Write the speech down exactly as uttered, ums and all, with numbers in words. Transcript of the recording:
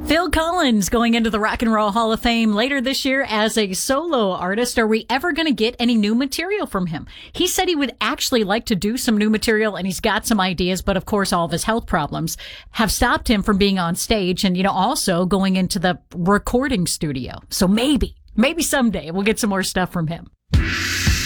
Phil Collins going into the Rock and Roll Hall of Fame later this year as a solo artist. Are we ever going to get any new material from him? He said he would actually like to do some new material, and he's got some ideas, but of course all of his health problems have stopped him from being on stage and, you know, also going into the recording studio. So maybe, maybe someday we'll get some more stuff from him.